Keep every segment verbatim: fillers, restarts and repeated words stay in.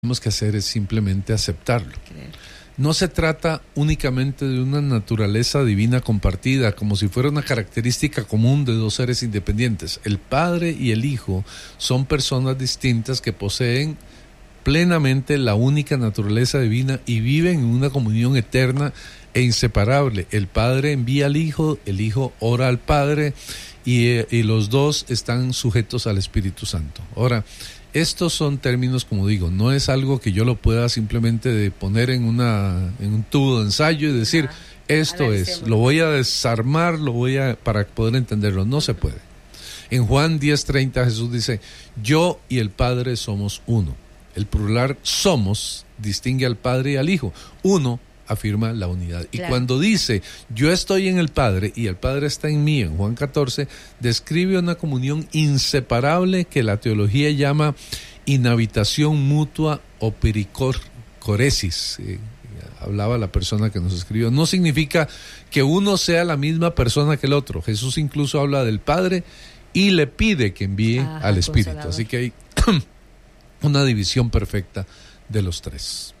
tenemos que hacer es simplemente aceptarlo. No se trata únicamente de una naturaleza divina compartida, como si fuera una característica común de dos seres independientes. El Padre y el Hijo son personas distintas que poseen plenamente la única naturaleza divina y viven en una comunión eterna e inseparable. El Padre envía al Hijo, el Hijo ora al Padre y, y los dos están sujetos al Espíritu Santo. Ahora, estos son términos, como digo, no es algo que yo lo pueda simplemente de poner en una en un tubo de ensayo y decir, ah, esto es, lo voy a desarmar, lo voy a para poder entenderlo. No se puede. En Juan diez treinta Jesús dice, yo y el Padre somos uno. El plural somos distingue al Padre y al Hijo. Uno afirma la unidad. Y claro, cuando dice, yo estoy en el Padre y el Padre está en mí, en Juan catorce, describe una comunión inseparable que la teología llama inhabitación mutua o pericoresis. Eh, hablaba la persona que nos escribió. No significa que uno sea la misma persona que el otro. Jesús incluso habla del Padre y le pide que envíe ah, al Espíritu. Consolador. Así que hay una división perfecta de los tres.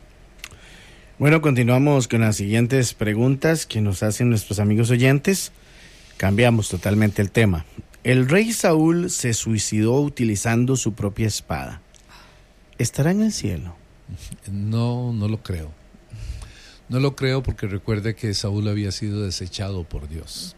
Bueno, continuamos con las siguientes preguntas que nos hacen nuestros amigos oyentes. Cambiamos totalmente el tema. El rey Saúl se suicidó utilizando su propia espada. ¿Estará en el cielo? No, no lo creo. No lo creo porque recuerde que Saúl había sido desechado por Dios.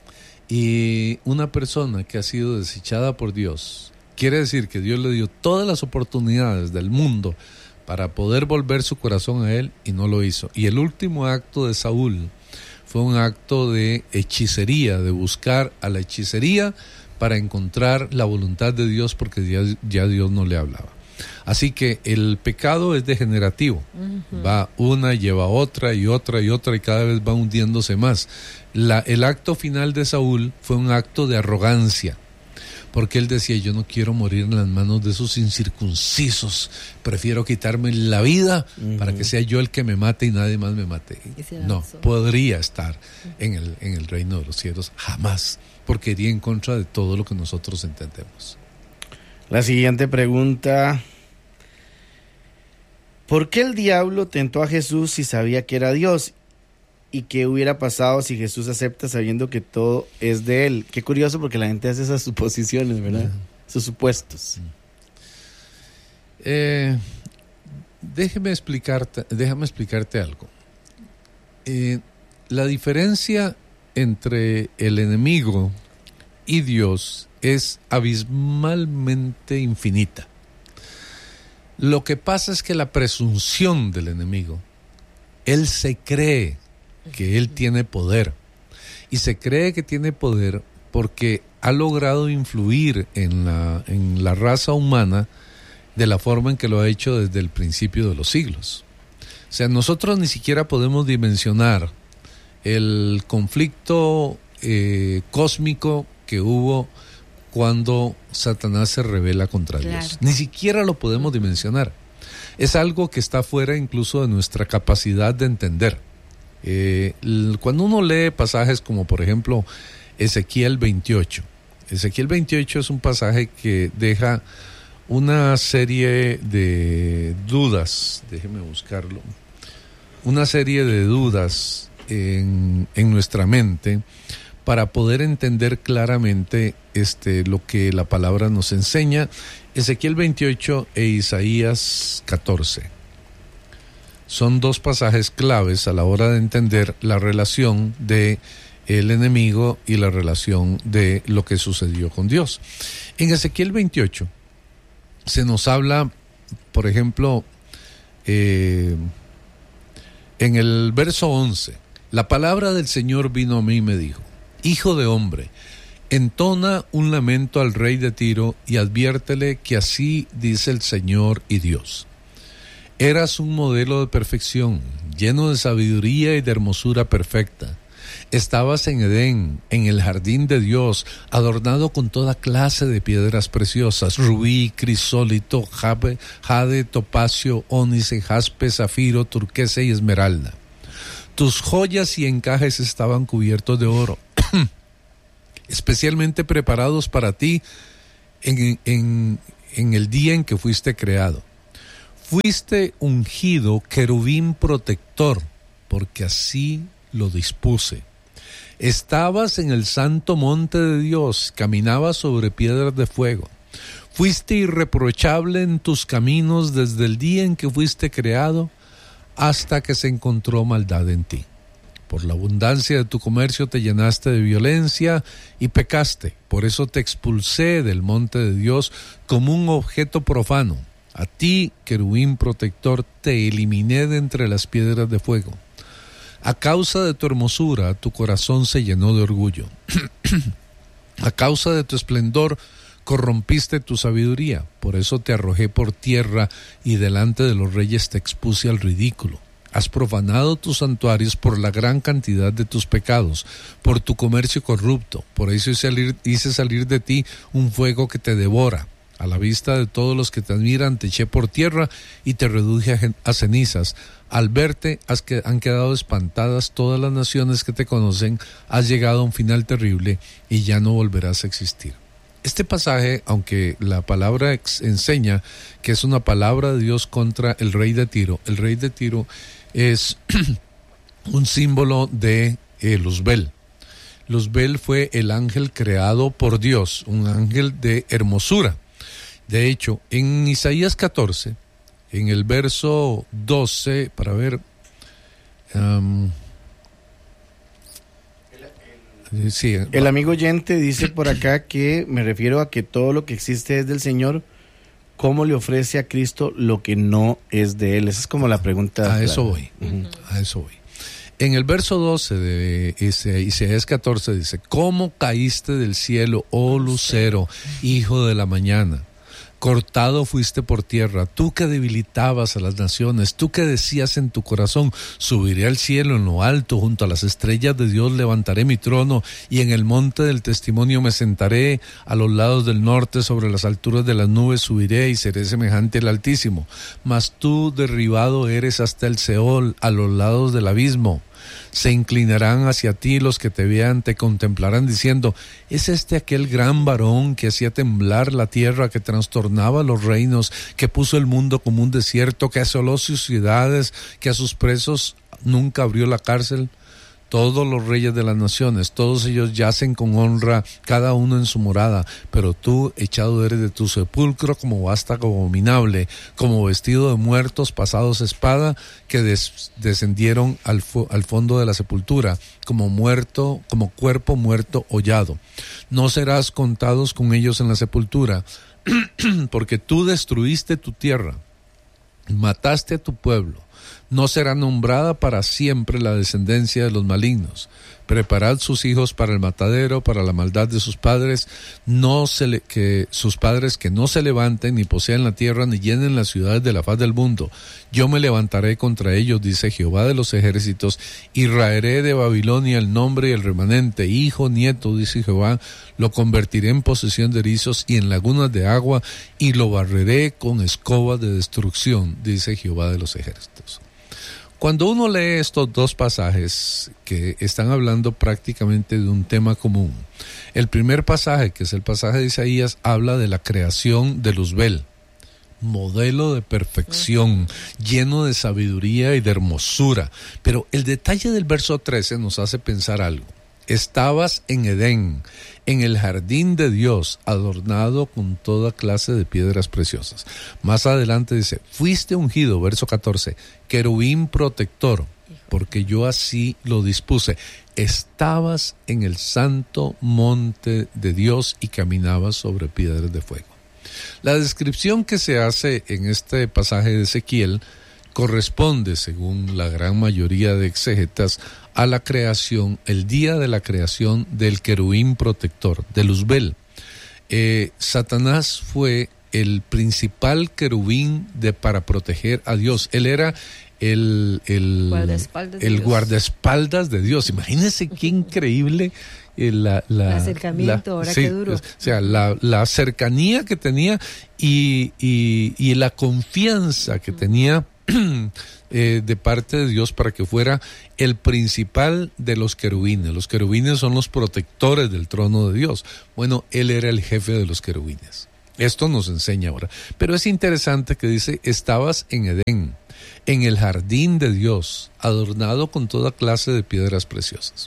Y una persona que ha sido desechada por Dios, quiere decir que Dios le dio todas las oportunidades del mundo para poder volver su corazón a él y no lo hizo. Y el último acto de Saúl fue un acto de hechicería, de buscar a la hechicería para encontrar la voluntad de Dios, porque ya, ya Dios no le hablaba. Así que el pecado es degenerativo, uh-huh. va una, lleva otra y otra y otra y cada vez va hundiéndose más. La, el acto final de Saúl fue un acto de arrogancia, porque él decía, yo no quiero morir en las manos de esos incircuncisos, prefiero quitarme la vida uh-huh. para que sea yo el que me mate y nadie más me mate. No, podría estar uh-huh. en el, en el reino de los cielos, jamás, porque iría en contra de todo lo que nosotros entendemos. La siguiente pregunta, ¿por qué el diablo tentó a Jesús si sabía que era Dios? ¿Y qué hubiera pasado si Jesús acepta sabiendo que todo es de él? Qué curioso, porque la gente hace esas suposiciones, ¿verdad? Uh-huh. Esos supuestos. Eh, déjeme explicarte, déjame explicarte algo. Eh, la diferencia entre el enemigo y Dios es abismalmente infinita. Lo que pasa es que la presunción del enemigo, él se cree que él tiene poder, y se cree que tiene poder porque ha logrado influir en la, en la raza humana de la forma en que lo ha hecho desde el principio de los siglos. O sea, nosotros ni siquiera podemos dimensionar el conflicto eh, cósmico que hubo cuando Satanás se rebela contra claro. Dios. Ni siquiera lo podemos dimensionar. Es algo que está fuera incluso de nuestra capacidad de entender. Eh, cuando uno lee pasajes como por ejemplo Ezequiel veintiocho, Ezequiel veintiocho es un pasaje que deja una serie de dudas, déjeme buscarlo, una serie de dudas en, en nuestra mente para poder entender claramente este, lo que la palabra nos enseña. Ezequiel veintiocho e Isaías catorce. Son dos pasajes claves a la hora de entender la relación de el enemigo y la relación de lo que sucedió con Dios. En Ezequiel veintiocho se nos habla, por ejemplo, eh, en el verso once, la palabra del Señor vino a mí y me dijo, hijo de hombre, entona un lamento al rey de Tiro y adviértele que así dice el Señor y Dios. Eras un modelo de perfección, lleno de sabiduría y de hermosura perfecta. Estabas en Edén, en el jardín de Dios, adornado con toda clase de piedras preciosas, rubí, crisólito, jade, jade, topacio, ónice, jaspe, zafiro, turquesa y esmeralda. Tus joyas y encajes estaban cubiertos de oro, especialmente preparados para ti en, en, en el día en que fuiste creado. fuiste ungido querubín protector, porque así lo dispuse. Estabas en el santo monte de Dios, caminabas sobre piedras de fuego. Fuiste irreprochable en tus caminos desde el día en que fuiste creado hasta que se encontró maldad en ti. Por la abundancia de tu comercio te llenaste de violencia y pecaste. Por eso te expulsé del monte de Dios como un objeto profano. A ti, querubín protector, te eliminé de entre las piedras de fuego. A causa de tu hermosura, tu corazón se llenó de orgullo. A causa de tu esplendor, corrompiste tu sabiduría. Por eso te arrojé por tierra y delante de los reyes te expuse al ridículo. Has profanado tus santuarios por la gran cantidad de tus pecados, por tu comercio corrupto. Por eso hice salir, hice salir de ti un fuego que te devora. A la vista de todos los que te admiran, te eché por tierra y te reduje a, a cenizas. Al verte, has que, han quedado espantadas todas las naciones que te conocen. Has llegado a un final terrible y ya no volverás a existir. Este pasaje, aunque la palabra ex- enseña que es una palabra de Dios contra el rey de Tiro, el rey de Tiro es un símbolo de eh, Luzbel. Luzbel fue el ángel creado por Dios, un ángel de hermosura. De hecho, en Isaías catorce, en el verso doce, para ver, um, el, sí, el amigo oyente dice por acá que me refiero a que todo lo que existe es del Señor. ¿Cómo le ofrece a Cristo lo que no es de Él? Esa es como la pregunta. A eso voy, uh-huh. a eso voy. En el verso doce de Isaías catorce dice: ¿Cómo caíste del cielo, oh lucero, hijo de la mañana? Cortado fuiste por tierra, tú que debilitabas a las naciones, tú que decías en tu corazón: subiré al cielo en lo alto, junto a las estrellas de Dios levantaré mi trono, y en el monte del testimonio me sentaré, a los lados del norte, sobre las alturas de las nubes subiré y seré semejante al Altísimo. Mas tú derribado eres hasta el Seol, a los lados del abismo. Se inclinarán hacia ti los que te vean, te contemplarán diciendo: ¿es este aquel gran varón que hacía temblar la tierra, que trastornaba los reinos, que puso el mundo como un desierto, que asoló sus ciudades, que a sus presos nunca abrió la cárcel? Todos los reyes de las naciones, todos ellos yacen con honra, cada uno en su morada, pero tú echado eres de tu sepulcro como vástago abominable, como vestido de muertos pasados espada, que des- descendieron al, fo- al fondo de la sepultura, como muerto, como cuerpo muerto hollado. No serás contados con ellos en la sepultura, porque tú destruiste tu tierra, mataste a tu pueblo. No será nombrada para siempre la descendencia de los malignos. Preparad sus hijos para el matadero, para la maldad de sus padres, no se le, que sus padres que no se levanten, ni posean la tierra, ni llenen las ciudades de la faz del mundo. Yo me levantaré contra ellos, dice Jehová de los ejércitos, y raeré de Babilonia el nombre y el remanente, hijo, nieto, dice Jehová, lo convertiré en posesión de erizos y en lagunas de agua, y lo barreré con escobas de destrucción, dice Jehová de los ejércitos. Cuando uno lee estos dos pasajes que están hablando prácticamente de un tema común, el primer pasaje, que es el pasaje de Isaías, habla de la creación de Luzbel, modelo de perfección, lleno de sabiduría y de hermosura. Pero el detalle del verso trece nos hace pensar algo. Estabas en Edén, en el jardín de Dios, adornado con toda clase de piedras preciosas. Más adelante dice: fuiste ungido, verso catorce, querubín protector, porque yo así lo dispuse. Estabas en el santo monte de Dios y caminabas sobre piedras de fuego. La descripción que se hace en este pasaje de Ezequiel corresponde, según la gran mayoría de exégetas, a la creación, el día de la creación del querubín protector, de Luzbel. Eh, Satanás fue el principal querubín de, para proteger a Dios. Él era el, el, guardaespaldas, el de guardaespaldas de Dios. Imagínense qué increíble eh, la, la, el acercamiento, la, ahora sí, qué duro. O sea, la, la cercanía que tenía y, y, y la confianza que tenía eh, de parte de Dios para que fuera el principal de los querubines. Los querubines son los protectores del trono de Dios. Bueno, él era el jefe de los querubines. Esto nos enseña ahora. Pero es interesante que dice, estabas en Edén, en el jardín de Dios, adornado con toda clase de piedras preciosas.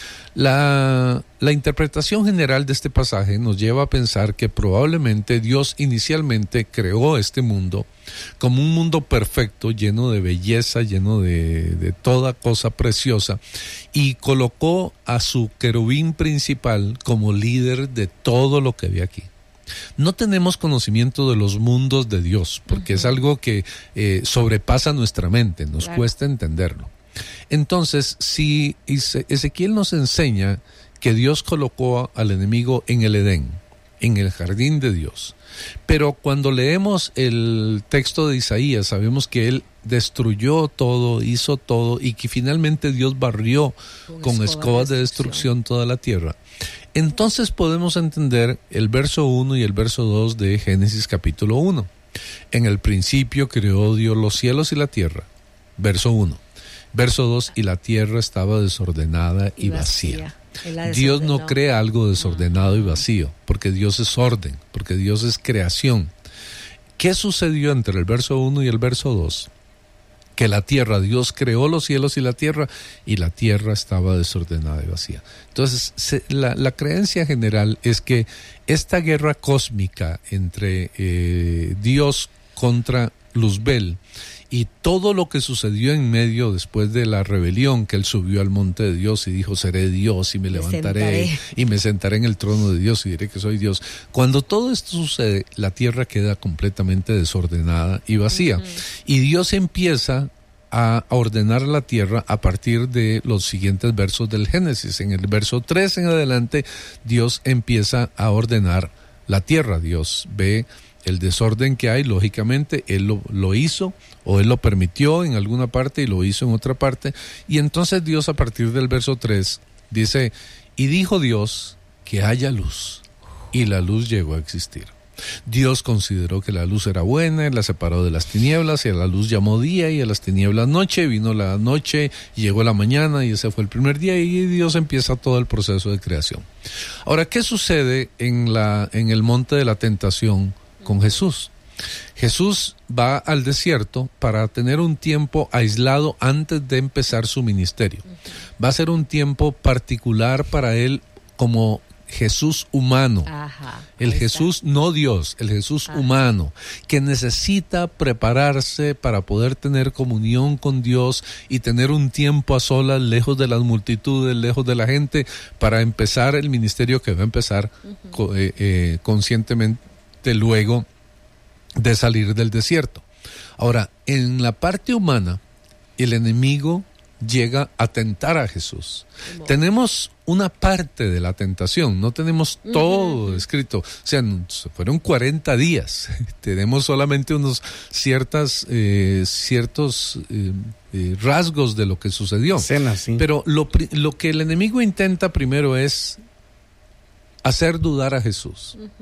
La, la interpretación general de este pasaje nos lleva a pensar que probablemente Dios inicialmente creó este mundo como un mundo perfecto, lleno de belleza, lleno de, de toda cosa preciosa, y colocó a su querubín principal como líder de todo lo que había aquí. No tenemos conocimiento de los mundos de Dios, porque uh-huh. es algo que eh, sobrepasa nuestra mente, nos claro. cuesta entenderlo. Entonces, si Ezequiel nos enseña que Dios colocó al enemigo en el Edén, en el jardín de Dios, pero cuando leemos el texto de Isaías sabemos que él destruyó todo, hizo todo y que finalmente Dios barrió con, con escobas de destrucción toda la tierra. Entonces podemos entender el verso uno y el verso dos de Génesis capítulo uno. En el principio creó Dios los cielos y la tierra. Verso uno. Verso dos, y la tierra estaba desordenada y, y vacía. vacía. Dios no crea algo desordenado y vacío, porque Dios es orden, porque Dios es creación. ¿Qué sucedió entre el verso uno y el verso dos? Que la tierra, Dios creó los cielos y la tierra, y la tierra estaba desordenada y vacía. Entonces, se, la, la creencia general es que esta guerra cósmica entre eh, Dios contra Luzbel, y todo lo que sucedió en medio después de la rebelión, que él subió al monte de Dios y dijo, seré Dios y me, me levantaré sentaré. y me sentaré en el trono de Dios y diré que soy Dios. Cuando todo esto sucede, la tierra queda completamente desordenada y vacía. Uh-huh. Y Dios empieza a ordenar la tierra a partir de los siguientes versos del Génesis. En el verso tres en adelante, Dios empieza a ordenar la tierra. Dios ve el desorden que hay, lógicamente, Él lo, lo hizo o Él lo permitió en alguna parte y lo hizo en otra parte. Y entonces Dios a partir del verso tres dice, y dijo Dios que haya luz, y la luz llegó a existir. Dios consideró que la luz era buena, la separó de las tinieblas, y a la luz llamó día y a las tinieblas noche. Vino la noche, llegó la mañana y ese fue el primer día, y Dios empieza todo el proceso de creación. Ahora, ¿qué sucede en, la, en el monte de la tentación con Jesús? Jesús va al desierto para tener un tiempo aislado antes de empezar su ministerio. Va a ser un tiempo particular para él como Jesús humano. Ajá, el Jesús está. No Dios, el Jesús Ajá. humano, que necesita prepararse para poder tener comunión con Dios y tener un tiempo a solas, lejos de las multitudes, lejos de la gente, para empezar el ministerio que va a empezar uh-huh. co- eh, eh, conscientemente luego de salir del desierto. Ahora, en la parte humana, el enemigo llega a tentar a Jesús. ¿Cómo? Tenemos una parte de la tentación, no tenemos todo uh-huh. escrito. O sea, fueron cuarenta días. Tenemos solamente unos ciertas, eh, ciertos eh, eh, rasgos de lo que sucedió. Escena, sí. Pero lo, lo que el enemigo intenta primero es hacer dudar a Jesús. Uh-huh.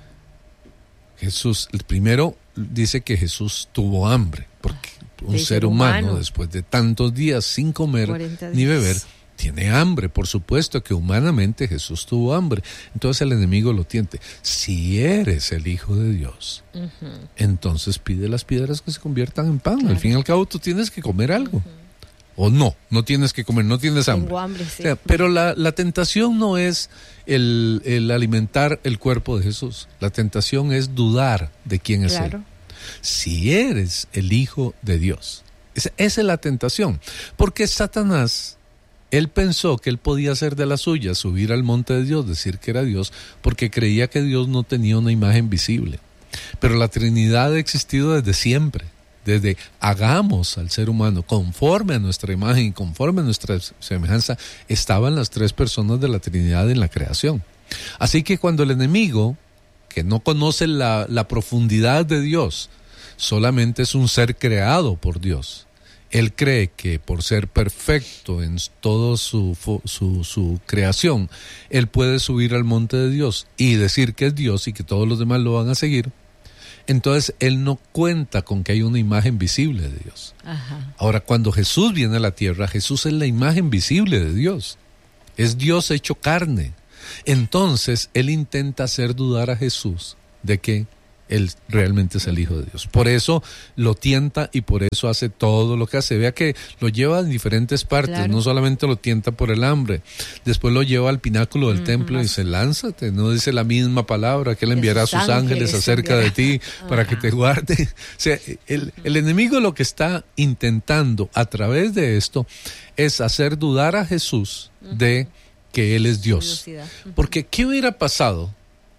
Jesús, el primero dice que Jesús tuvo hambre, porque un de ser humano, humano, después de tantos días sin comer ni beber, tiene hambre. Por supuesto que humanamente Jesús tuvo hambre. Entonces el enemigo lo tiente. Si eres el Hijo de Dios, uh-huh. entonces pide las piedras que se conviertan en pan. Claro. Al fin y al cabo tú tienes que comer algo. Uh-huh. O no, no tienes que comer, no tienes hambre. Tengo hambre, sí. O sea, pero la, la tentación no es el, el alimentar el cuerpo de Jesús. La tentación es dudar de quién es claro. Él. Si eres el Hijo de Dios. Esa, esa es la tentación. Porque Satanás, él pensó que él podía hacer de la suya, subir al monte de Dios, decir que era Dios, porque creía que Dios no tenía una imagen visible. Pero la Trinidad ha existido desde siempre. Desde hagamos al ser humano conforme a nuestra imagen y conforme a nuestra semejanza, estaban las tres personas de la Trinidad en la creación. Así que cuando el enemigo, que no conoce la, la profundidad de Dios, solamente es un ser creado por Dios, él cree que por ser perfecto en toda su, su, su creación, él puede subir al monte de Dios y decir que es Dios y que todos los demás lo van a seguir. Entonces, él no cuenta con que hay una imagen visible de Dios. Ajá. Ahora, cuando Jesús viene a la tierra, Jesús es la imagen visible de Dios. Es Dios hecho carne. Entonces, él intenta hacer dudar a Jesús de que él realmente es el Hijo de Dios. Por eso lo tienta y por eso hace todo lo que hace. Vea que lo lleva en diferentes partes, claro. No solamente lo tienta por el hambre, después lo lleva al pináculo del uh-huh. templo y dice, lánzate, no dice la misma palabra, que él enviará a sus ángeles, ángeles acerca de ti uh-huh. para que te guarde. O sea, el, el enemigo lo que está intentando a través de esto es hacer dudar a Jesús uh-huh. de que él es Dios. Uh-huh. Porque ¿qué hubiera pasado?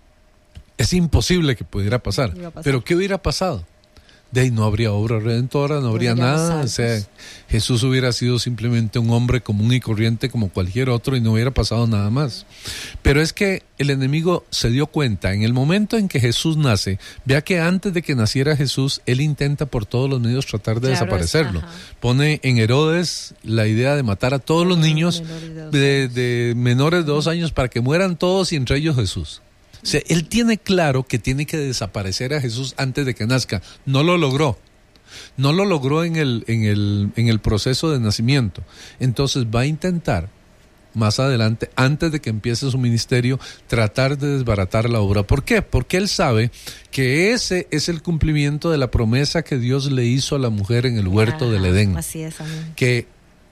Es imposible que pudiera pasar, pasar. Pero ¿qué hubiera pasado? De ahí no habría obra redentora, no habría no nada. O sea, Jesús hubiera sido simplemente un hombre común y corriente como cualquier otro y no hubiera pasado nada más. Pero es que el enemigo se dio cuenta en el momento en que Jesús nace. Vea que antes de que naciera Jesús, él intenta por todos los medios tratar de claro, desaparecerlo. Es, Pone en Herodes la idea de matar a todos los niños de, de menores de dos años para que mueran todos y entre ellos Jesús. O sea, él tiene claro que tiene que desaparecer a Jesús antes de que nazca. No lo logró. No lo logró en el, en el, en el proceso de nacimiento. Entonces va a intentar, más adelante, antes de que empiece su ministerio, tratar de desbaratar la obra. ¿Por qué? Porque él sabe que ese es el cumplimiento de la promesa que Dios le hizo a la mujer en el huerto ah, del Edén. Así es, amén. Que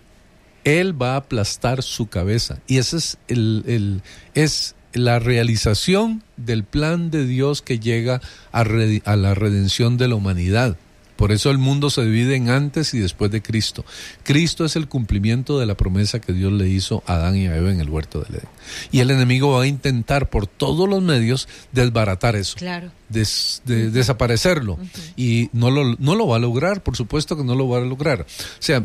él va a aplastar su cabeza. Y ese es el, el es la realización del plan de Dios que llega a, re, a la redención de la humanidad. Por eso el mundo se divide en antes y después de Cristo. Cristo es el cumplimiento de la promesa que Dios le hizo a Adán y a Eva en el huerto del Edén. Y el enemigo va a intentar por todos los medios desbaratar eso, claro. des, de, uh-huh. desaparecerlo. Uh-huh. Y no lo, no lo va a lograr, por supuesto que no lo va a lograr. O sea,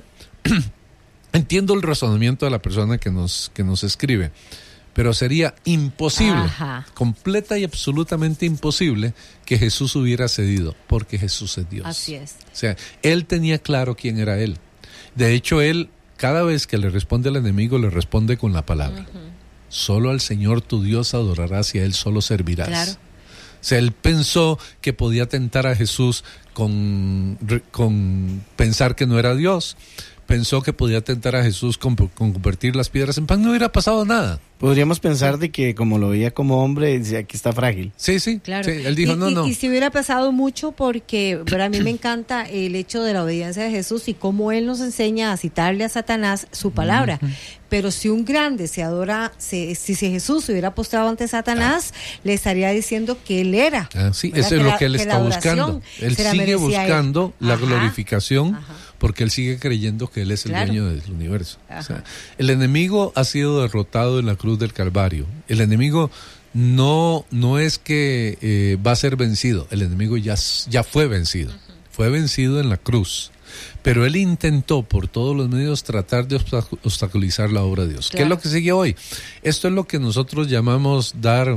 entiendo el razonamiento de la persona que nos, que nos escribe. Pero sería imposible, Ajá. completa y absolutamente imposible que Jesús hubiera cedido, porque Jesús es Dios. Así es. O sea, él tenía claro quién era él. De hecho, él, cada vez que le responde al enemigo, le responde con la palabra. Uh-huh. Solo al Señor tu Dios adorarás y a Él solo servirás. Claro. O sea, él pensó que podía tentar a Jesús con, con pensar que no era Dios. Pensó que podía tentar a Jesús con, con convertir las piedras en pan, no hubiera pasado nada. Podríamos pensar de que como lo veía como hombre, decía, aquí está frágil. Sí, sí, claro. Sí, él dijo, y, no, y, no. Y si hubiera pasado mucho porque, pero a mí me encanta el hecho de la obediencia de Jesús y cómo Él nos enseña a citarle a Satanás su palabra. Uh-huh. Pero si un grande se adora, se, si, si Jesús se hubiera postrado ante Satanás, ah. le estaría diciendo que Él era. Ah, sí, eso es lo que Él está buscando. Él sigue buscando él. la Ajá. glorificación. Ajá. Porque él sigue creyendo que él es el claro. dueño del universo. O sea, el enemigo ha sido derrotado en la cruz del Calvario. El enemigo no, no es que eh, va a ser vencido. El enemigo ya, ya fue vencido. Uh-huh. Fue vencido en la cruz. Pero él intentó por todos los medios tratar de obstaculizar la obra de Dios. Claro. ¿Qué es lo que sigue hoy? Esto es lo que nosotros llamamos dar...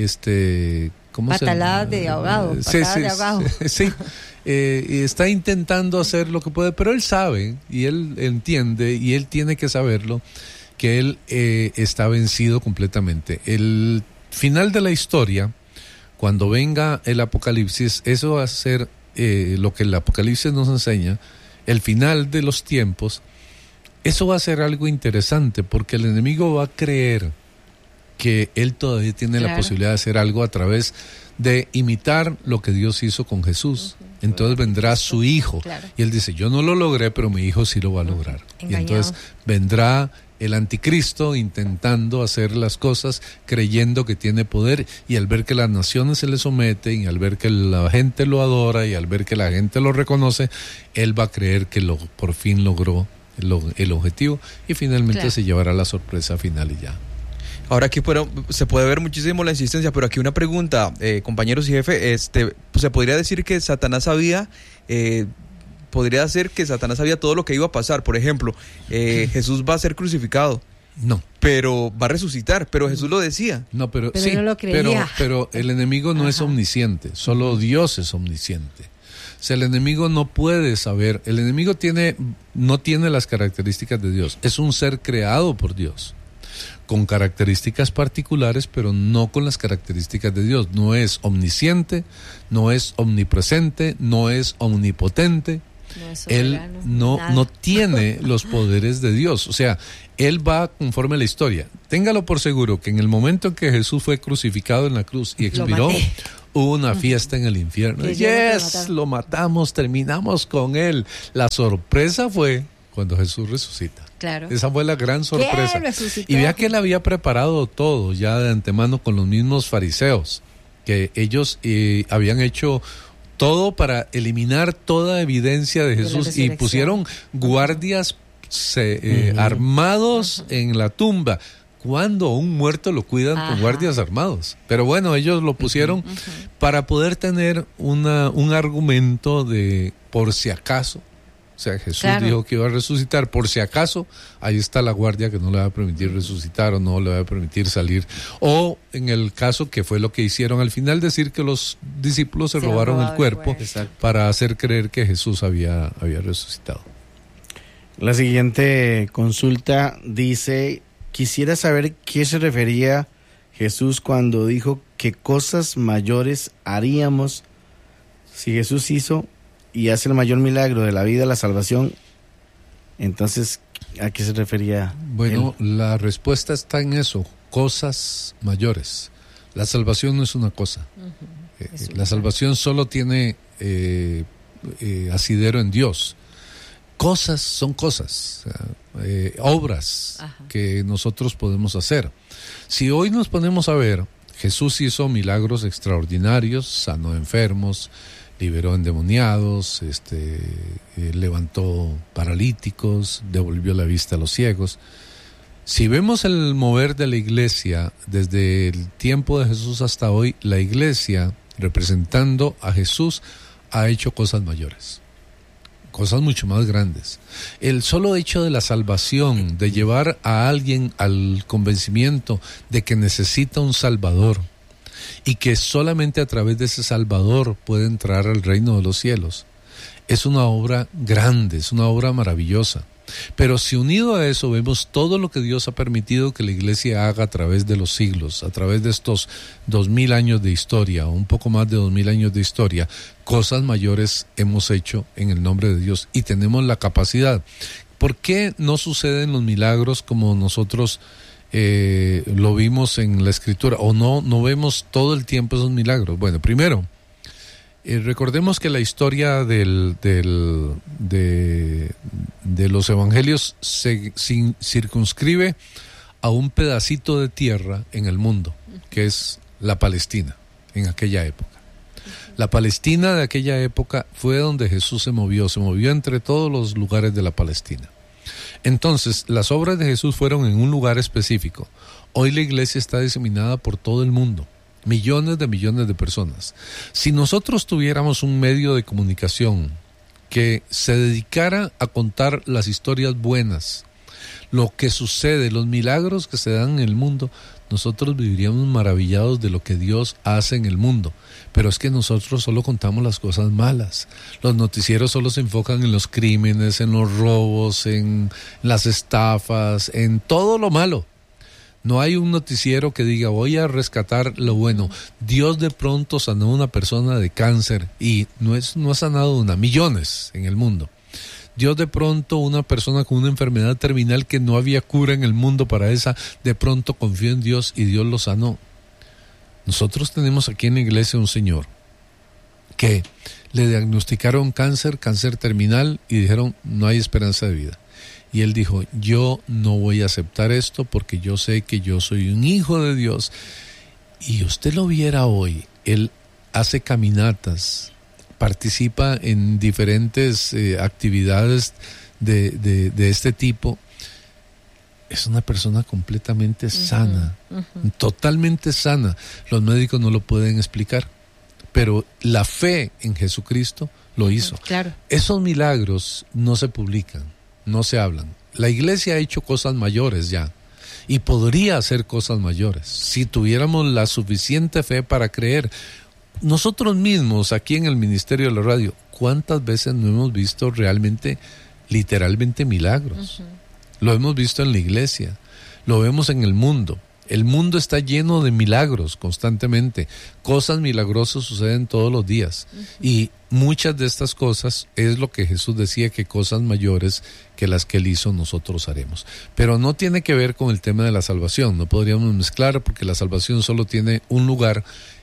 este ¿cómo Pataladas se, de ahogado. Sí, Patadas sí, de ahogado. sí. sí. Eh, y está intentando hacer lo que puede, pero él sabe y él entiende y él tiene que saberlo que él eh, está vencido completamente. El final de la historia, cuando venga el Apocalipsis, eso va a ser eh, lo que el Apocalipsis nos enseña, el final de los tiempos. Eso va a ser algo interesante porque el enemigo va a creer que él todavía tiene claro. la posibilidad de hacer algo a través de imitar lo que Dios hizo con Jesús. Uh-huh. Entonces vendrá su hijo. Claro. Y él dice, yo no lo logré, pero mi hijo sí lo va a lograr. Engañado. Y entonces vendrá el anticristo intentando hacer las cosas, creyendo que tiene poder, y al ver que las naciones se le someten, y al ver que la gente lo adora, y al ver que la gente lo reconoce, él va a creer que lo, por fin logró el, el objetivo, y finalmente claro. se llevará la sorpresa final y ya. Ahora aquí bueno, se puede ver muchísimo la insistencia, pero aquí una pregunta, eh, compañeros y jefe, este, pues se podría decir que Satanás sabía, eh, podría ser que Satanás sabía todo lo que iba a pasar. Por ejemplo, eh, Jesús va a ser crucificado. No. Pero va a resucitar, pero Jesús lo decía. No, pero, pero sí, no lo creía. Pero, pero el enemigo no Ajá. es omnisciente, solo Dios es omnisciente. O sea, el enemigo no puede saber, el enemigo tiene, no tiene las características de Dios, es un ser creado por Dios, con características particulares, pero no con las características de Dios. No es omnisciente, no es omnipresente, no es omnipotente. No es él no, no tiene los poderes de Dios. O sea, él va conforme a la historia. Téngalo por seguro que en el momento en que Jesús fue crucificado en la cruz y expiró, hubo una fiesta en el infierno. Que ya no te Yes, mataron. lo matamos, terminamos con él. La sorpresa fue cuando Jesús resucita. Claro. Esa fue la gran sorpresa. ¿Qué? Resucitó. Y vea que él había preparado todo ya de antemano con los mismos fariseos, que ellos eh, habían hecho todo para eliminar toda evidencia de De la Jesús y resurrección. pusieron guardias se- eh, Ujú. armados en la tumba. Cuando a un muerto lo cuidan Ajá. con guardias armados. Pero bueno, ellos lo pusieron para poder tener una, un argumento de por si acaso. O sea, Jesús Claro. dijo que iba a resucitar. Por si acaso, ahí está la guardia que no le va a permitir resucitar o no le va a permitir salir. O en el caso que fue lo que hicieron al final, decir que los discípulos se, Se robaron robaron el cuerpo el cuerpo. Exacto. para hacer creer que Jesús había, había resucitado. La siguiente consulta dice, quisiera saber qué se refería Jesús cuando dijo que cosas mayores haríamos. Si Jesús hizo y hace el mayor milagro de la vida, la salvación, entonces, ¿a qué se refería? Bueno, él? la respuesta está en eso, cosas mayores. La salvación no es una cosa. Eh, Es un la salvación solo tiene eh, eh, asidero en Dios. Cosas son cosas, o sea, eh, obras Ajá. que nosotros podemos hacer. Si hoy nos ponemos a ver, Jesús hizo milagros extraordinarios, sanó enfermos, liberó endemoniados, este, eh, levantó paralíticos, devolvió la vista a los ciegos. Si vemos el mover de la iglesia desde el tiempo de Jesús hasta hoy, la iglesia, representando a Jesús, ha hecho cosas mayores, cosas mucho más grandes. El solo hecho de la salvación, de llevar a alguien al convencimiento de que necesita un Salvador y que solamente a través de ese Salvador puede entrar al reino de los cielos, es una obra grande, es una obra maravillosa. Pero si unido a eso vemos todo lo que Dios ha permitido que la iglesia haga a través de los siglos, a través de estos dos mil años de historia, o un poco más de dos mil años de historia, cosas mayores hemos hecho en el nombre de Dios y tenemos la capacidad. ¿Por qué no suceden los milagros como nosotros eh, lo vimos en la Escritura? ¿O no, no vemos todo el tiempo esos milagros? Bueno, primero, Eh, recordemos que la historia del, del, de, de los evangelios se sin, circunscribe a un pedacito de tierra en el mundo, que es la Palestina, en aquella época. La Palestina de aquella época fue donde Jesús se movió, se movió entre todos los lugares de la Palestina. Entonces, las obras de Jesús fueron en un lugar específico. Hoy la iglesia está diseminada por todo el mundo. Millones de millones de personas. Si nosotros tuviéramos un medio de comunicación que se dedicara a contar las historias buenas, lo que sucede, los milagros que se dan en el mundo, nosotros viviríamos maravillados de lo que Dios hace en el mundo. Pero es que nosotros solo contamos las cosas malas. Los noticieros solo se enfocan en los crímenes, en los robos, en las estafas, en todo lo malo. No hay un noticiero que diga voy a rescatar lo bueno. Dios de pronto sanó a una persona de cáncer y no, es, no ha sanado una, millones en el mundo. Dios de pronto una persona con una enfermedad terminal que no había cura en el mundo para esa, de pronto confió en Dios y Dios lo sanó. Nosotros tenemos aquí en la iglesia un señor que le diagnosticaron cáncer, cáncer terminal y dijeron no hay esperanza de vida. Y él dijo, yo no voy a aceptar esto porque yo sé que yo soy un hijo de Dios. Y usted lo viera hoy, él hace caminatas, participa en diferentes eh, actividades de, de, de este tipo. Es una persona completamente sana, Uh-huh, uh-huh. totalmente sana. Los médicos no lo pueden explicar, pero la fe en Jesucristo lo hizo. Claro. Esos milagros no se publican, no se hablan. La iglesia ha hecho cosas mayores ya y podría hacer cosas mayores si tuviéramos la suficiente fe para creer. Nosotros mismos aquí en el Ministerio de la Radio, ¿cuántas veces no hemos visto realmente, literalmente milagros? Uh-huh. Lo hemos visto en la iglesia, lo vemos en el mundo. El mundo está lleno de milagros constantemente. Cosas milagrosas suceden todos los días. Uh-huh. Y muchas de estas cosas es lo que Jesús decía, que cosas mayores que las que Él hizo nosotros haremos. Pero no tiene que ver con el tema de la salvación. No podríamos mezclar porque la salvación solo tiene un lugar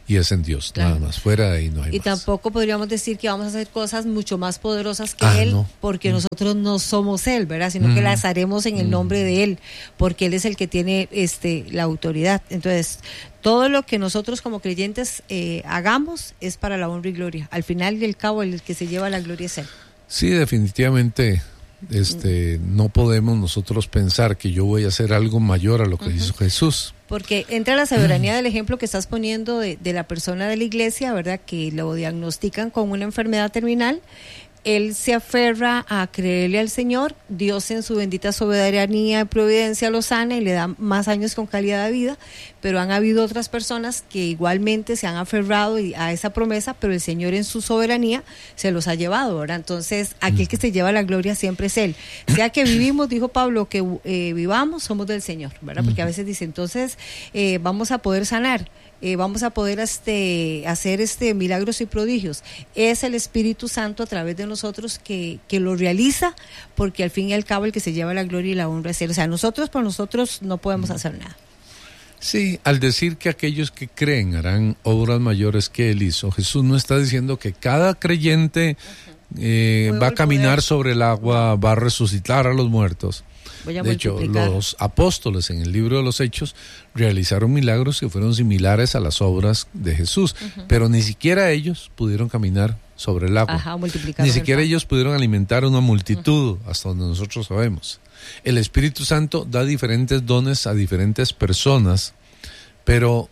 y es en Dios, claro. Nada más, fuera de ahí no hay y más. Tampoco podríamos decir que vamos a hacer cosas mucho más poderosas que ah, Él, no. porque mm. nosotros no somos Él, ¿verdad? Sino mm. que las haremos en el nombre de Él, porque Él es el que tiene este la autoridad. Entonces, todo lo que nosotros como creyentes eh, hagamos es para la honra y gloria. Al final y al cabo, el que se lleva la gloria es Él. Sí, definitivamente. Este, mm. no podemos nosotros pensar que yo voy a hacer algo mayor a lo que uh-huh. hizo Jesús. Porque entra la soberanía del ejemplo que estás poniendo de, de la persona de la iglesia, ¿verdad? Que lo diagnostican con una enfermedad terminal. Él se aferra a creerle al Señor, Dios en su bendita soberanía y providencia lo sana y le da más años con calidad de vida, pero han habido otras personas que igualmente se han aferrado a esa promesa, pero el Señor en su soberanía se los ha llevado, ¿verdad? Entonces, aquel que se lleva la gloria siempre es Él. Sea que vivimos, dijo Pablo, que eh, vivamos, somos del Señor, ¿verdad? Porque a veces dice, entonces, eh, vamos a poder sanar. Eh, vamos a poder este, hacer este milagros y prodigios. Es el Espíritu Santo a través de nosotros que, que lo realiza, porque al fin y al cabo el que se lleva la gloria y la honra es Él. O sea, nosotros por nosotros no podemos hacer nada. Sí, al decir que aquellos que creen harán obras mayores que Él hizo, Jesús no está diciendo que cada creyente eh, va a caminar poder. sobre el agua, va a resucitar a los muertos. De hecho, los apóstoles en el libro de los Hechos realizaron milagros que fueron similares a las obras de Jesús, uh-huh. pero ni siquiera ellos pudieron caminar sobre el agua. Ajá, ni siquiera ellos pudieron alimentar a una multitud, uh-huh. hasta donde nosotros sabemos. El Espíritu Santo da diferentes dones a diferentes personas, pero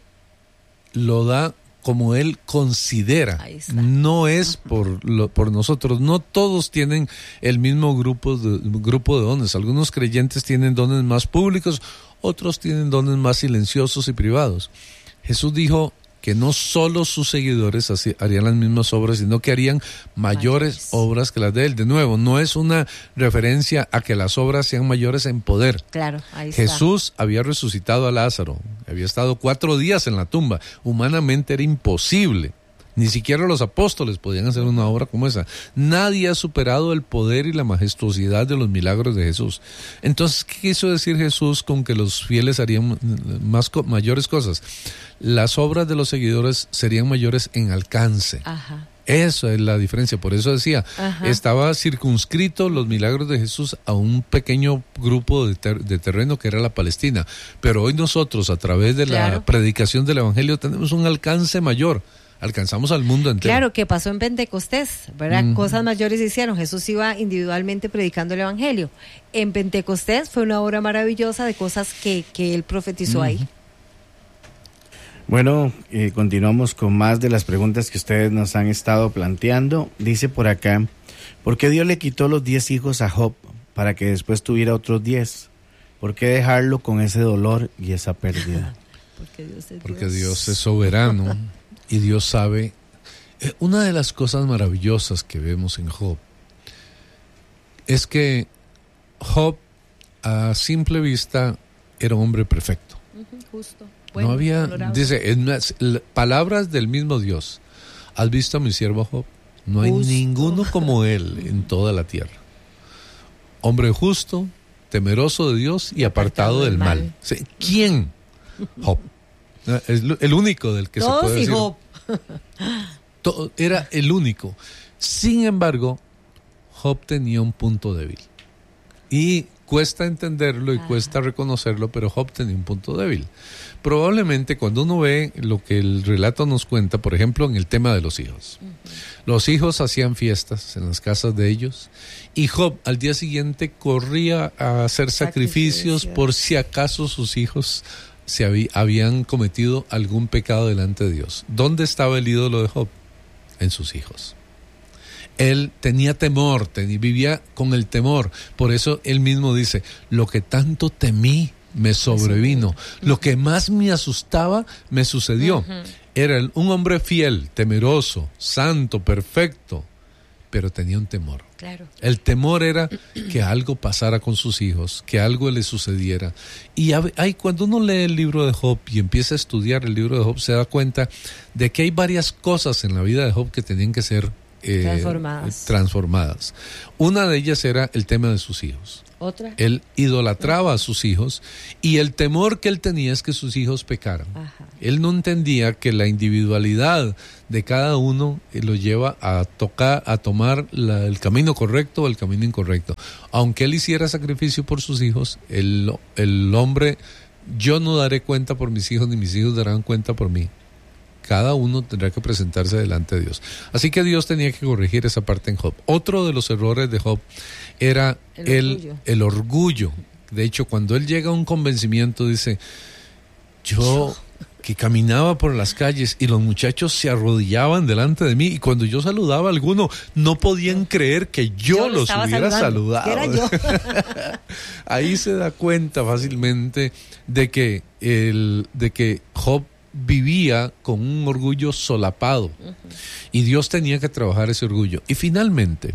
lo da como Él considera, no es por lo, por nosotros. No todos tienen el mismo grupo de, grupo de dones. Algunos creyentes tienen dones más públicos, otros tienen dones más silenciosos y privados. Jesús dijo que no solo sus seguidores harían las mismas obras, sino que harían mayores, mayores obras que las de Él. De nuevo, no es una referencia a que las obras sean mayores en poder. Claro, ahí está. Jesús había resucitado a Lázaro, había estado cuatro días en la tumba. Humanamente era imposible. Ni siquiera los apóstoles podían hacer una obra como esa. Nadie ha superado el poder y la majestuosidad de los milagros de Jesús. Entonces, ¿qué quiso decir Jesús con que los fieles harían más mayores cosas? Las obras de los seguidores serían mayores en alcance. Ajá. Esa es la diferencia. Por eso decía, Ajá. estaba circunscrito los milagros de Jesús a un pequeño grupo de, ter- de terreno que era la Palestina. Pero hoy nosotros, a través de claro. la predicación del Evangelio, tenemos un alcance mayor. Alcanzamos al mundo entero. Claro, que pasó en Pentecostés, ¿verdad? Mm. Cosas mayores hicieron. Jesús iba individualmente predicando el Evangelio. En Pentecostés fue una obra maravillosa de cosas que, que Él profetizó mm. ahí. Bueno, eh, continuamos con más de las preguntas que ustedes nos han estado planteando. Dice por acá, ¿por qué Dios le quitó los diez hijos a Job para que después tuviera otros diez? ¿Por qué dejarlo con ese dolor y esa pérdida? Porque Dios es, Porque Dios. Dios es soberano. Y Dios sabe, eh, una de las cosas maravillosas que vemos en Job es que Job a simple vista era un hombre perfecto. Uh-huh, justo. Bueno, no había, honorable. dice, en las, l- palabras del mismo Dios. ¿Has visto a mi siervo Job? No hay Justo. ninguno como él en toda la tierra. Hombre justo, temeroso de Dios y apartado, apartado del mal. mal. Sí, ¿quién? Job. Es el único del que Todos se puede y decir. Job. Todo, era el único. Sin embargo, Job tenía un punto débil. Y cuesta entenderlo y Ajá. cuesta reconocerlo, pero Job tenía un punto débil. Probablemente cuando uno ve lo que el relato nos cuenta, por ejemplo, en el tema de los hijos. Uh-huh. Los hijos hacían fiestas en las casas de ellos y Job al día siguiente corría a hacer sacrificios Sacrificio. por si acaso sus hijos se habí, habían cometido algún pecado delante de Dios. ¿Dónde estaba el ídolo de Job? En sus hijos. Él tenía temor, ten, vivía con el temor. Por eso él mismo dice, lo que tanto temí me sobrevino. Uh-huh. Lo que más me asustaba me sucedió. Uh-huh. Era un hombre fiel, temeroso, santo, perfecto, pero tenía un temor. Claro. El temor era que algo pasara con sus hijos, que algo le sucediera. Y hay, cuando uno lee el libro de Job y empieza a estudiar el libro de Job, se da cuenta de que hay varias cosas en la vida de Job que tenían que ser eh, transformadas. transformadas. Una de ellas era el tema de sus hijos. ¿Otra? Él idolatraba a sus hijos y el temor que él tenía es que sus hijos pecaran. Ajá. Él no entendía que la individualidad de cada uno eh, lo lleva a tocar, a tomar la, el camino correcto o el camino incorrecto. Aunque él hiciera sacrificio por sus hijos, el, el hombre, yo no daré cuenta por mis hijos ni mis hijos darán cuenta por mí. Cada uno tendrá que presentarse delante de Dios. Así que Dios tenía que corregir esa parte en Job. Otro de los errores de Job era El el, orgullo. el orgullo. De hecho, cuando él llega a un convencimiento, dice, yo que caminaba por las calles y los muchachos se arrodillaban delante de mí y cuando yo saludaba a alguno, no podían creer que yo, Yo lo los estaba hubiera saludando, saludado. que era yo. Ahí se da cuenta fácilmente de que, el, de que Job vivía con un orgullo solapado. Uh-huh. Y Dios tenía que trabajar ese orgullo. Y finalmente,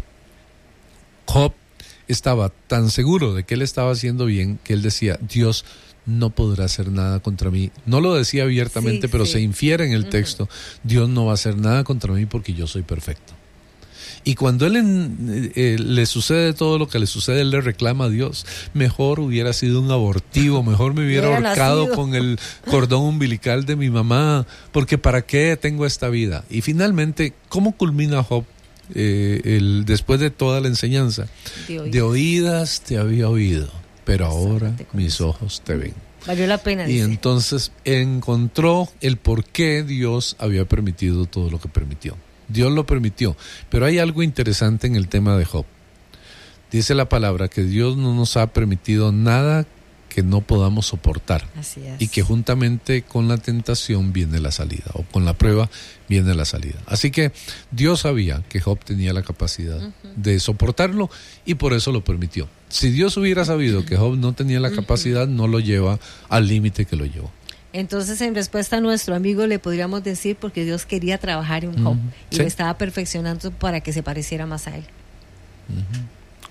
Job estaba tan seguro de que él estaba haciendo bien que él decía, Dios no podrá hacer nada contra mí. No lo decía abiertamente, sí, pero sí. se infiere en el uh-huh. texto, Dios no va a hacer nada contra mí porque yo soy perfecto. Y cuando él en, eh, le sucede todo lo que le sucede, él le reclama a Dios. Mejor hubiera sido un abortivo, mejor me hubiera ahorcado con el cordón umbilical de mi mamá, porque ¿para qué tengo esta vida? Y finalmente, ¿cómo culmina Job eh, el, después de toda la enseñanza? De oídas, de oídas te había oído, pero ahora mis ojos te ven. Valió la pena. Y dice. Entonces encontró el por qué Dios había permitido todo lo que permitió. Dios lo permitió, pero hay algo interesante en el tema de Job. Dice la palabra que Dios no nos ha permitido nada que no podamos soportar. Así es. Y que juntamente con la tentación viene la salida, o con la prueba viene la salida. Así que Dios sabía que Job tenía la capacidad uh-huh. de soportarlo y por eso lo permitió. Si Dios hubiera sabido que Job no tenía la capacidad, no lo lleva al límite que lo llevó. Entonces, en respuesta a nuestro amigo, le podríamos decir porque Dios quería trabajar en Job uh-huh. y sí. lo estaba perfeccionando para que se pareciera más a él. Uh-huh.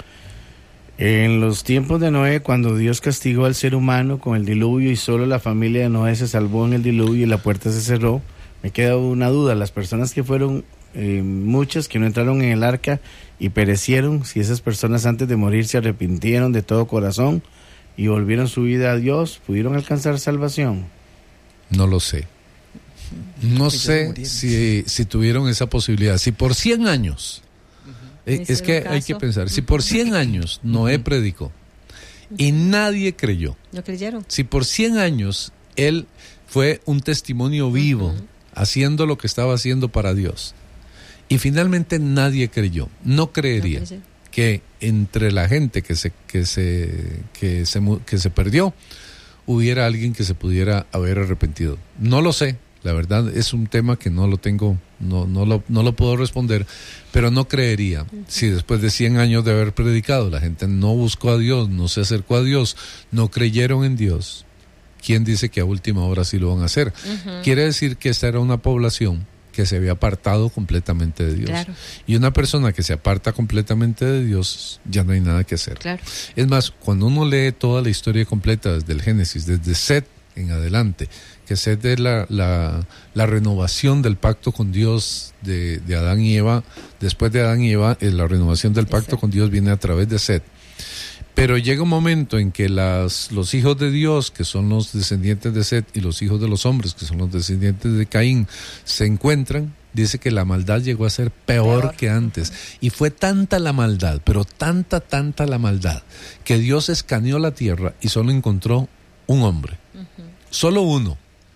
En los tiempos de Noé, cuando Dios castigó al ser humano con el diluvio y solo la familia de Noé se salvó en el diluvio y la puerta se cerró, me queda una duda. Las personas que fueron, eh, muchas que no entraron en el arca y perecieron, si esas personas antes de morir se arrepintieron de todo corazón y volvieron su vida a Dios, ¿pudieron alcanzar salvación? No lo sé. No sé si, si tuvieron esa posibilidad. Si por cien años, uh-huh. eh, es que hay que pensar, si por cien años Noé uh-huh. predicó y nadie creyó, ¿no creyeron? Si por cien años él fue un testimonio vivo, uh-huh. haciendo lo que estaba haciendo para Dios, y finalmente nadie creyó, no creería no que entre la gente que se, que se, que se, que se perdió, hubiera alguien que se pudiera haber arrepentido. No lo sé, la verdad es un tema que no lo tengo, no, no, lo, no lo puedo responder, pero no creería. Uh-huh. Si después de cien años de haber predicado, la gente no buscó a Dios, no se acercó a Dios, no creyeron en Dios, ¿quién dice que a última hora sí lo van a hacer? Uh-huh. Quiere decir que esta era una población que se había apartado completamente de Dios. Claro. Y una persona que se aparta completamente de Dios, ya no hay nada que hacer. Claro. Es más, cuando uno lee toda la historia completa desde el Génesis, desde Set en adelante, que Set es la, la, la renovación del pacto con Dios de, de Adán y Eva, después de Adán y Eva, la renovación del pacto con Dios viene a través de Set. Pero llega un momento en que las, los hijos de Dios, que son los descendientes de Set, y los hijos de los hombres, que son los descendientes de Caín, se encuentran. Dice que la maldad llegó a ser peor, peor. que antes. Y fue tanta la maldad, pero tanta, tanta la maldad, que Dios escaneó la tierra y solo encontró un hombre. Uh-huh. Solo uno,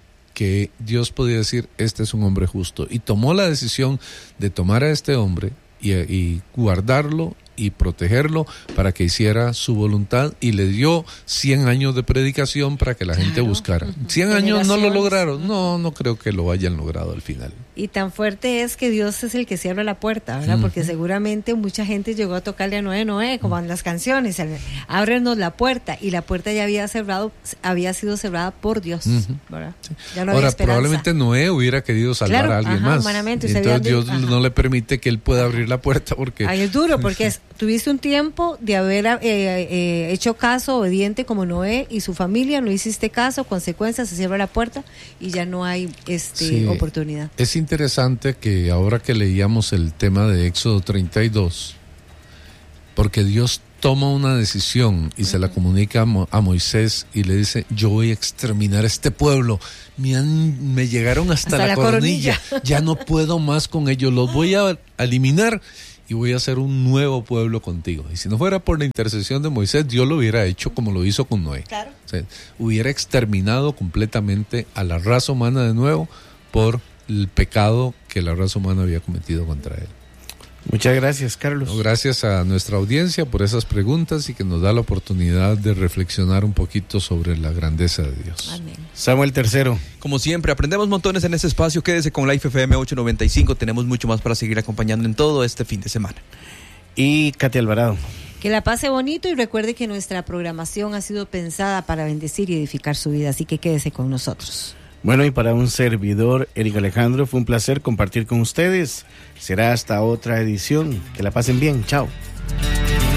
que Dios podía decir, este es un hombre justo. Y tomó la decisión de tomar a este hombre y, y guardarlo y protegerlo para que hiciera su voluntad, y le dio cien años de predicación para que la gente claro. buscara. cien años no lo lograron, no, no creo que lo hayan logrado al final. Y tan fuerte es que Dios es el que cierra la puerta, ¿verdad? Uh-huh. Porque seguramente mucha gente llegó a tocarle a Noé, Noé, como en las canciones, ábrenos la puerta, y la puerta ya había cerrado, había sido cerrada por Dios, uh-huh. ¿verdad? Sí. Ya no Ahora, había probablemente Noé hubiera querido salvar claro, a alguien ajá, más. Entonces Dios ajá. no le permite que él pueda ajá. abrir la puerta porque... Ay, es duro, porque es, tuviste un tiempo de haber eh, eh, hecho caso obediente como Noé y su familia, no hiciste caso, consecuencias, se cierra la puerta y ya no hay este sí, oportunidad. Es interesante que ahora que leíamos el tema de Éxodo treinta y dos, porque Dios toma una decisión y se la comunica a, Mo- a Moisés y le dice, yo voy a exterminar a este pueblo, me, han- me llegaron hasta, Hasta la, la coronilla. coronilla. Ya no puedo más con ellos, los voy a eliminar y voy a hacer un nuevo pueblo contigo. Y si no fuera por la intercesión de Moisés, Dios lo hubiera hecho como lo hizo con Noé. Claro. O sea, hubiera exterminado completamente a la raza humana de nuevo por el pecado que la raza humana había cometido contra él. Muchas gracias, Carlos. No, gracias a nuestra audiencia por esas preguntas y que nos da la oportunidad de reflexionar un poquito sobre la grandeza de Dios. Amén. Samuel tercero. Como siempre, aprendemos montones en este espacio. Quédese con Life F M ochocientos noventa y cinco. Tenemos mucho más para seguir acompañando en todo este fin de semana. Y Katy Alvarado. Que la pase bonito y recuerde que nuestra programación ha sido pensada para bendecir y edificar su vida, así que quédese con nosotros. Bueno, y para un servidor, Eric Alejandro, fue un placer compartir con ustedes. Será hasta otra edición. Que la pasen bien. Chao.